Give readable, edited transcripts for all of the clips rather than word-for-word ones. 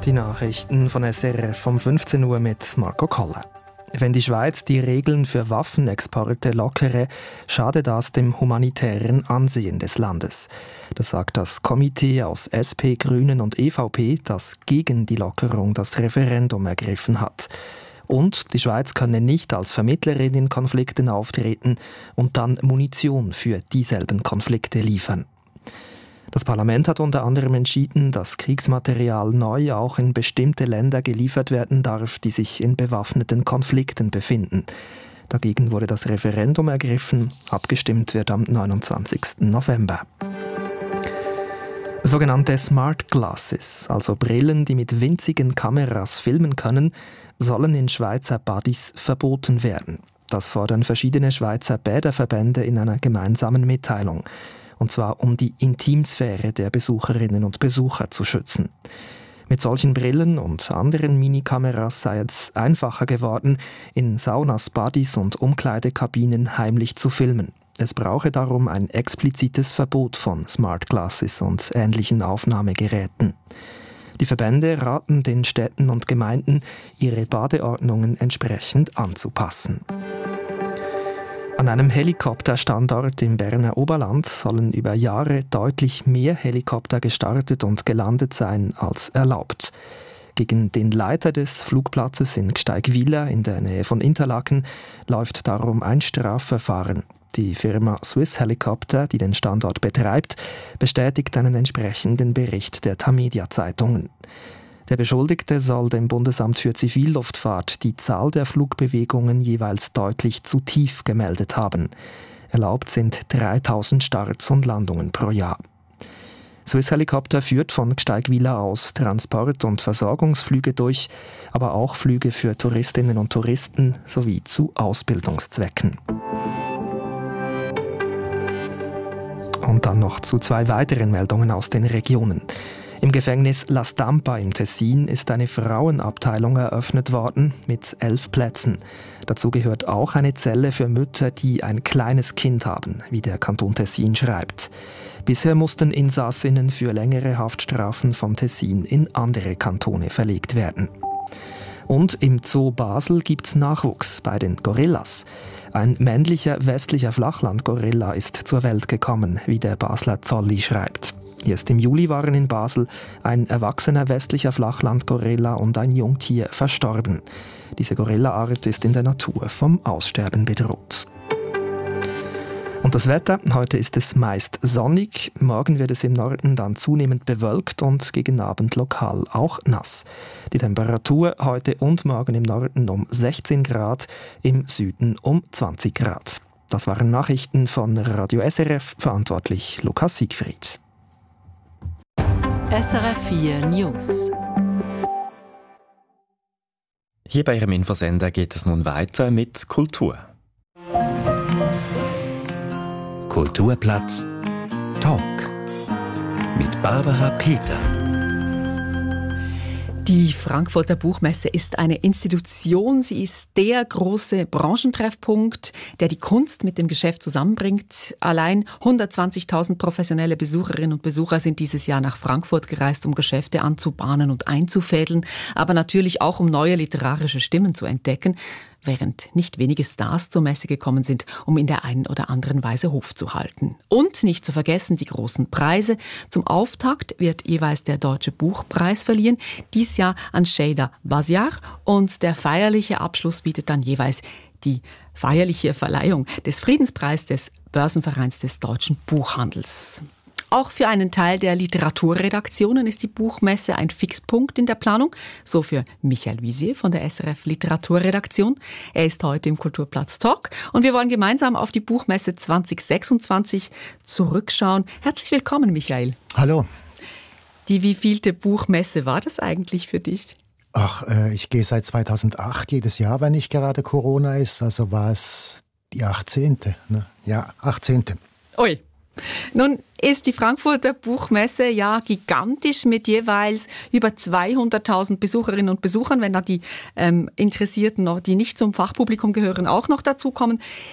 Die Nachrichten von SRF um 15 Uhr mit Marco Koller. Wenn die Schweiz die Regeln für Waffenexporte lockere, schade das dem humanitären Ansehen des Landes. Das sagt das Komitee aus SP, Grünen und EVP, das gegen die Lockerung das Referendum ergriffen hat. Und die Schweiz könne nicht als Vermittlerin in Konflikten auftreten und dann Munition für dieselben Konflikte liefern. Das Parlament hat unter anderem entschieden, dass Kriegsmaterial neu auch in bestimmte Länder geliefert werden darf, die sich in bewaffneten Konflikten befinden. Dagegen wurde das Referendum ergriffen. Abgestimmt wird am 29. November. Sogenannte Smart Glasses, also Brillen, die mit winzigen Kameras filmen können, sollen in Schweizer Badis verboten werden. Das fordern verschiedene Schweizer Bäderverbände in einer gemeinsamen Mitteilung. Und zwar um die Intimsphäre der Besucherinnen und Besucher zu schützen. Mit solchen Brillen und anderen Minikameras sei es einfacher geworden, in Saunas, Badis und Umkleidekabinen heimlich zu filmen. Es brauche darum ein explizites Verbot von Smart Glasses und ähnlichen Aufnahmegeräten. Die Verbände raten den Städten und Gemeinden, ihre Badeordnungen entsprechend anzupassen. An einem Helikopterstandort im Berner Oberland sollen über Jahre deutlich mehr Helikopter gestartet und gelandet sein als erlaubt. Gegen den Leiter des Flugplatzes in Gsteigwiller in der Nähe von Interlaken läuft darum ein Strafverfahren. Die Firma Swiss Helicopter, die den Standort betreibt, bestätigt einen entsprechenden Bericht der Tamedia-Zeitungen. Der Beschuldigte soll dem Bundesamt für Zivilluftfahrt die Zahl der Flugbewegungen jeweils deutlich zu tief gemeldet haben. Erlaubt sind 3000 Starts und Landungen pro Jahr. Swiss Helicopter führt von Gsteigwiller aus Transport- und Versorgungsflüge durch, aber auch Flüge für Touristinnen und Touristen sowie zu Ausbildungszwecken. Und dann noch zu 2 weiteren Meldungen aus den Regionen. Im Gefängnis La Stampa im Tessin ist eine Frauenabteilung eröffnet worden mit 11 Plätzen. Dazu gehört auch eine Zelle für Mütter, die ein kleines Kind haben, wie der Kanton Tessin schreibt. Bisher mussten Insassinnen für längere Haftstrafen vom Tessin in andere Kantone verlegt werden. Und im Zoo Basel gibt's Nachwuchs bei den Gorillas. Ein männlicher westlicher Flachlandgorilla ist zur Welt gekommen, wie der Basler Zolli schreibt. Erst im Juli waren in Basel ein erwachsener westlicher Flachlandgorilla und ein Jungtier verstorben. Diese Gorillaart ist in der Natur vom Aussterben bedroht. Und das Wetter? Heute ist es meist sonnig, morgen wird es im Norden dann zunehmend bewölkt und gegen Abend lokal auch nass. Die Temperatur heute und morgen im Norden um 16 Grad, im Süden um 20 Grad. Das waren Nachrichten von Radio SRF, verantwortlich Lukas Siegfried. SRF 4 News. Hier bei Ihrem Infosender geht es nun weiter mit Kultur. Kulturplatz Talk mit Barbara Peter. Die Frankfurter Buchmesse ist eine Institution. Sie ist der große Branchentreffpunkt, der die Kunst mit dem Geschäft zusammenbringt. Allein 120.000 professionelle Besucherinnen und Besucher sind dieses Jahr nach Frankfurt gereist, um Geschäfte anzubahnen und einzufädeln, aber natürlich auch, um neue literarische Stimmen zu entdecken, während nicht wenige Stars zur Messe gekommen sind, um in der einen oder anderen Weise Hof zu halten. Und nicht zu vergessen die großen Preise. Zum Auftakt wird jeweils der Deutsche Buchpreis verliehen, dies Jahr an Şeyda Bazyar, und der feierliche Abschluss bietet dann jeweils die feierliche Verleihung des Friedenspreises des Börsenvereins des deutschen Buchhandels. Auch für einen Teil der Literaturredaktionen ist die Buchmesse ein Fixpunkt in der Planung, so für Michael Visier von der SRF Literaturredaktion. Er ist heute im Kulturplatz Talk und wir wollen gemeinsam auf die Buchmesse 2026 zurückschauen. Herzlich willkommen, Michael. Hallo. Die wievielte Buchmesse war das eigentlich für dich? Ach, ich gehe seit 2008 jedes Jahr, wenn nicht gerade Corona ist, also war es die 18. Ne? Ja, 18. Ui. Nun ist die Frankfurter Buchmesse ja gigantisch mit jeweils über 200.000 Besucherinnen und Besuchern, wenn da die Interessierten, die nicht zum Fachpublikum gehören, auch noch dazukommen.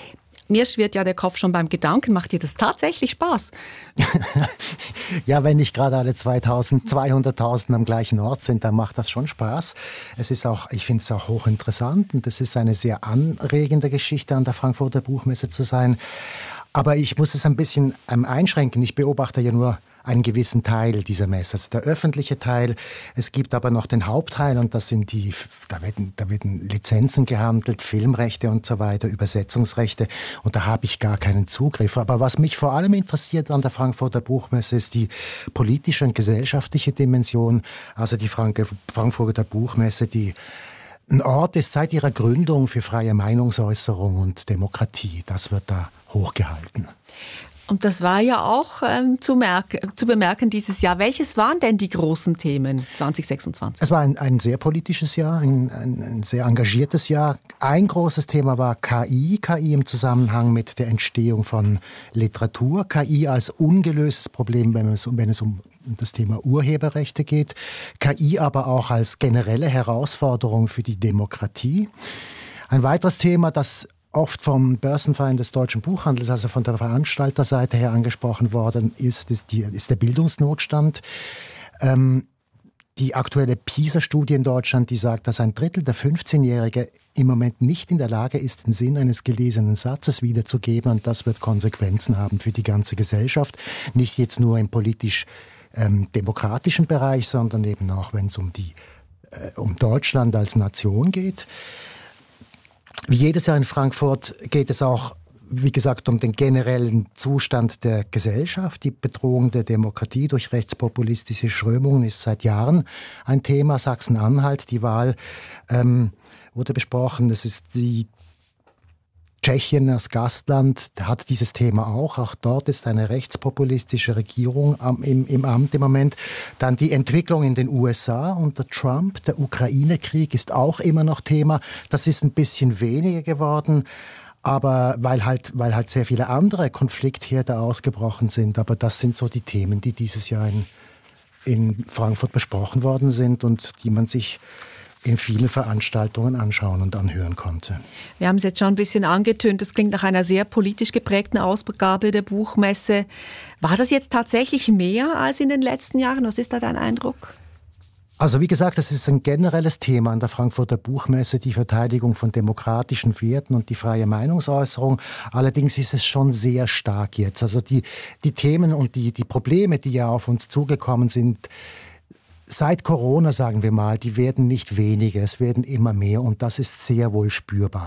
Mir schwirrt ja der Kopf schon beim Gedanken. Macht dir das tatsächlich Spaß? Ja, wenn nicht gerade alle 200.000 am gleichen Ort sind, dann macht das schon Spaß. Ich finde es auch hochinteressant und es ist eine sehr anregende Geschichte, an der Frankfurter Buchmesse zu sein. Aber ich muss es ein bisschen einschränken. Ich beobachte ja nur einen gewissen Teil dieser Messe, also der öffentliche Teil. Es gibt aber noch den Hauptteil und das sind da werden Lizenzen gehandelt, Filmrechte und so weiter, Übersetzungsrechte und da habe ich gar keinen Zugriff. Aber was mich vor allem interessiert an der Frankfurter Buchmesse ist die politische und gesellschaftliche Dimension, also die Frankfurter Buchmesse, die ein Ort ist seit ihrer Gründung für freie Meinungsäußerung und Demokratie. Das wird da hochgehalten. Und das war ja auch zu bemerken dieses Jahr. Welches waren denn die großen Themen 2026? Es war ein sehr politisches Jahr, ein sehr engagiertes Jahr. Ein großes Thema war KI im Zusammenhang mit der Entstehung von Literatur. KI als ungelöstes Problem, wenn es um das Thema Urheberrechte geht. KI aber auch als generelle Herausforderung für die Demokratie. Ein weiteres Thema, das oft vom Börsenverein des deutschen Buchhandels, also von der Veranstalterseite her angesprochen worden ist der Bildungsnotstand. Die aktuelle PISA-Studie in Deutschland, die sagt, dass ein Drittel der 15-Jährigen im Moment nicht in der Lage ist, den Sinn eines gelesenen Satzes wiederzugeben. Und das wird Konsequenzen haben für die ganze Gesellschaft. Nicht jetzt nur im politisch-demokratischen Bereich, sondern eben auch, wenn es um Deutschland als Nation geht. Wie jedes Jahr in Frankfurt geht es auch, wie gesagt, um den generellen Zustand der Gesellschaft. Die Bedrohung der Demokratie durch rechtspopulistische Strömungen ist seit Jahren ein Thema. Sachsen-Anhalt, die Wahl wurde besprochen. Es ist die Tschechien als Gastland hat dieses Thema auch. Auch dort ist eine rechtspopulistische Regierung im Amt im Moment. Dann die Entwicklung in den USA unter Trump. Der Ukraine-Krieg ist auch immer noch Thema. Das ist ein bisschen weniger geworden, aber weil halt sehr viele andere Konfliktherde ausgebrochen sind. Aber das sind so die Themen, die dieses Jahr in Frankfurt besprochen worden sind und die man sich in vielen Veranstaltungen anschauen und anhören konnte. Wir haben es jetzt schon ein bisschen angetönt, das klingt nach einer sehr politisch geprägten Ausgabe der Buchmesse. War das jetzt tatsächlich mehr als in den letzten Jahren? Was ist da dein Eindruck? Also wie gesagt, das ist ein generelles Thema an der Frankfurter Buchmesse, die Verteidigung von demokratischen Werten und die freie Meinungsäußerung. Allerdings ist es schon sehr stark jetzt. Also die Themen und die Probleme, die ja auf uns zugekommen sind, seit Corona, sagen wir mal, die werden nicht weniger, es werden immer mehr und das ist sehr wohl spürbar.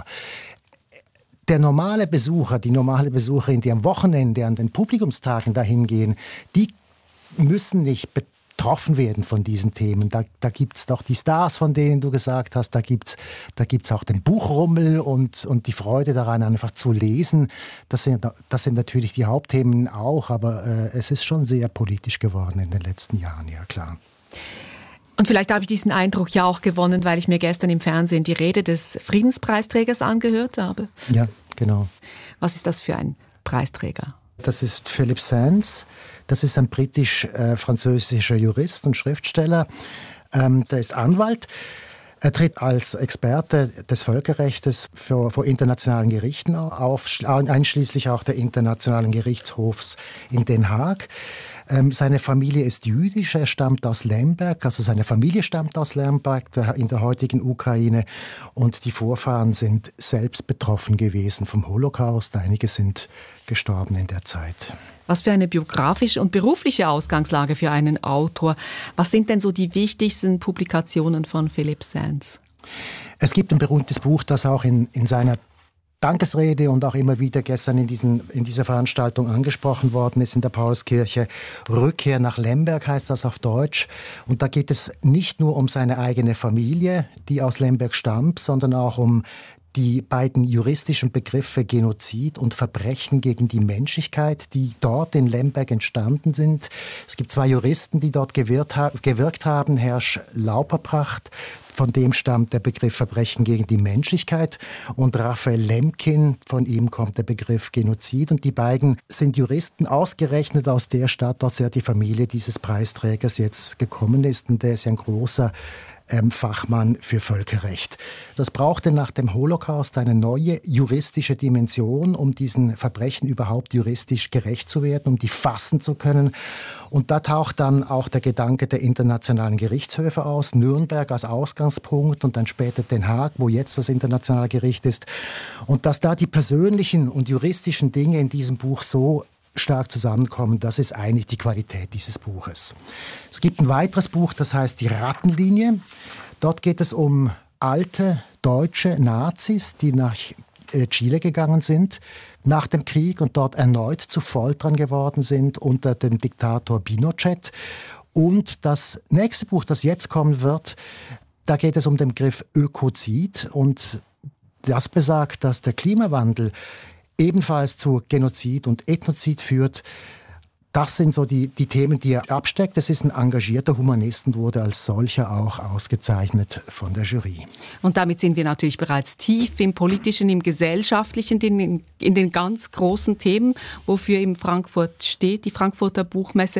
Der normale Besucher, die normale Besucherin, die am Wochenende an den Publikumstagen dahin gehen, die müssen nicht betroffen werden von diesen Themen. Da gibt es doch die Stars, von denen du gesagt hast, da gibt's auch den Buchrummel und die Freude daran, einfach zu lesen. Das sind natürlich die Hauptthemen auch, aber es ist schon sehr politisch geworden in den letzten Jahren, ja klar. Und vielleicht habe ich diesen Eindruck ja auch gewonnen, weil ich mir gestern im Fernsehen die Rede des Friedenspreisträgers angehört habe. Ja, genau. Was ist das für ein Preisträger? Das ist Philip Sands. Das ist ein britisch-französischer Jurist und Schriftsteller. Der ist Anwalt. Er tritt als Experte des Völkerrechts vor internationalen Gerichten auf, einschließlich auch der Internationalen Gerichtshofs in Den Haag. Seine Familie ist jüdisch, er stammt aus Lemberg, also seine Familie stammt aus Lemberg in der heutigen Ukraine und die Vorfahren sind selbst betroffen gewesen vom Holocaust. Einige sind gestorben in der Zeit. Was für eine biografische und berufliche Ausgangslage für einen Autor. Was sind denn so die wichtigsten Publikationen von Philip Sands? Es gibt ein berühmtes Buch, das auch in seiner Dankesrede und auch immer wieder gestern in dieser Veranstaltung angesprochen worden ist in der Paulskirche. Rückkehr nach Lemberg heißt das auf Deutsch. Und da geht es nicht nur um seine eigene Familie, die aus Lemberg stammt, sondern auch um die beiden juristischen Begriffe Genozid und Verbrechen gegen die Menschlichkeit, die dort in Lemberg entstanden sind. Es gibt zwei Juristen, die dort gewirkt haben. Hersch Lauperpracht, von dem stammt der Begriff Verbrechen gegen die Menschlichkeit, und Raphael Lemkin, von ihm kommt der Begriff Genozid. Und die beiden sind Juristen, ausgerechnet aus der Stadt, aus der die Familie dieses Preisträgers jetzt gekommen ist. Und der ist ja ein großer Fachmann für Völkerrecht. Das brauchte nach dem Holocaust eine neue juristische Dimension, um diesen Verbrechen überhaupt juristisch gerecht zu werden, um die fassen zu können. Und da taucht dann auch der Gedanke der internationalen Gerichtshöfe aus, Nürnberg als Ausgangspunkt und dann später Den Haag, wo jetzt das internationale Gericht ist. Und dass da die persönlichen und juristischen Dinge in diesem Buch so stark zusammenkommen, das ist eigentlich die Qualität dieses Buches. Es gibt ein weiteres Buch, das heißt Die Rattenlinie. Dort geht es um alte deutsche Nazis, die nach Chile gegangen sind nach dem Krieg und dort erneut zu Folterern geworden sind unter dem Diktator Pinochet. Und das nächste Buch, das jetzt kommen wird, da geht es um den Begriff Ökozid und das besagt, dass der Klimawandel ebenfalls zu Genozid und Ethnozid führt. Das sind so die Themen, die er absteckt. Es ist ein engagierter Humanist und wurde als solcher auch ausgezeichnet von der Jury. Und damit sind wir natürlich bereits tief im Politischen, im Gesellschaftlichen, in den ganz großen Themen, wofür eben Frankfurt steht, die Frankfurter Buchmesse.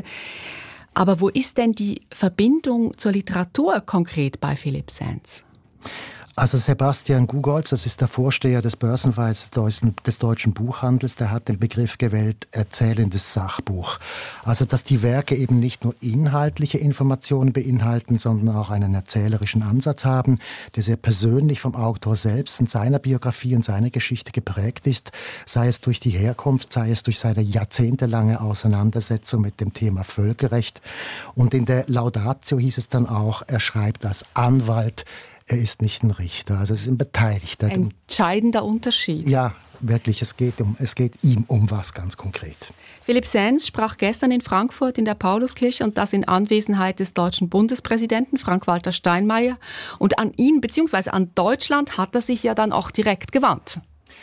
Aber wo ist denn die Verbindung zur Literatur konkret bei Philipp Sands? Also Sebastian Gugolz, das ist der Vorsteher des Börsenvereins des deutschen Buchhandels, der hat den Begriff gewählt, erzählendes Sachbuch. Also dass die Werke eben nicht nur inhaltliche Informationen beinhalten, sondern auch einen erzählerischen Ansatz haben, der sehr persönlich vom Autor selbst und seiner Biografie und seiner Geschichte geprägt ist, sei es durch die Herkunft, sei es durch seine jahrzehntelange Auseinandersetzung mit dem Thema Völkerrecht. Und in der Laudatio hieß es dann auch, er schreibt als Anwalt, er ist nicht ein Richter, also es ist ein Beteiligter. Entscheidender Unterschied. Ja, wirklich, es geht ihm um was ganz konkret. Philipp Sands sprach gestern in Frankfurt in der Pauluskirche und das in Anwesenheit des deutschen Bundespräsidenten Frank-Walter Steinmeier. Und an ihn bzw. an Deutschland hat er sich ja dann auch direkt gewandt.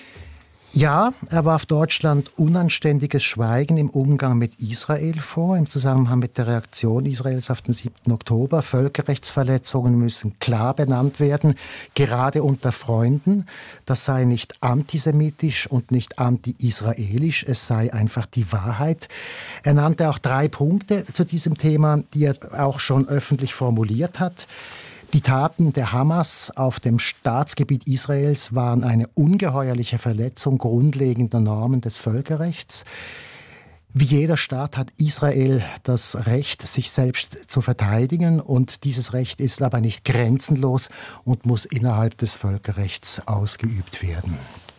Ja, er warf Deutschland unanständiges Schweigen im Umgang mit Israel vor, im Zusammenhang mit der Reaktion Israels auf den 7. Oktober. Völkerrechtsverletzungen müssen klar benannt werden, gerade unter Freunden. Das sei nicht antisemitisch und nicht anti-israelisch, es sei einfach die Wahrheit. Er nannte auch 3 Punkte zu diesem Thema, die er auch schon öffentlich formuliert hat. Die Taten der Hamas auf dem Staatsgebiet Israels waren eine ungeheuerliche Verletzung grundlegender Normen des Völkerrechts. Wie jeder Staat hat Israel das Recht, sich selbst zu verteidigen. Und dieses Recht ist aber nicht grenzenlos und muss innerhalb des Völkerrechts ausgeübt werden.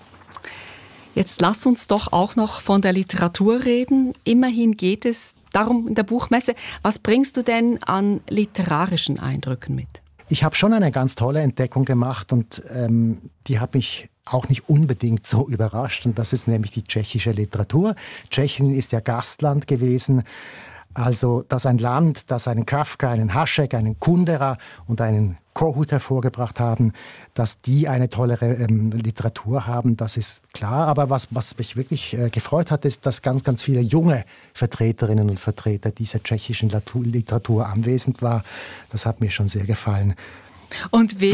Jetzt lass uns doch auch noch von der Literatur reden. Immerhin geht es darum in der Buchmesse. Was bringst du denn an literarischen Eindrücken mit? Ich habe schon eine ganz tolle Entdeckung gemacht und die hat mich auch nicht unbedingt so überrascht. Und das ist nämlich die tschechische Literatur. Tschechien ist ja Gastland gewesen. Also, dass ein Land, das einen Kafka, einen Hašek, einen Kundera und einen Kohut hervorgebracht haben, dass die eine tollere Literatur haben, das ist klar. Aber was mich wirklich gefreut hat, ist, dass ganz, ganz viele junge Vertreterinnen und Vertreter dieser tschechischen Literatur anwesend war. Das hat mir schon sehr gefallen. Und